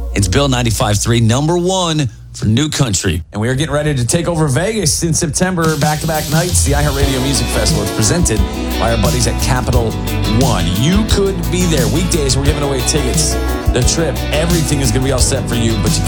It's Bill 95.3, number one for New Country. And we are getting ready to take over Vegas in September. Back-to-back nights, the iHeartRadio Music Festival is presented by our buddies at Capital One. You could be there. Weekdays, we're giving away tickets. The trip, everything is going to be all set for you, but you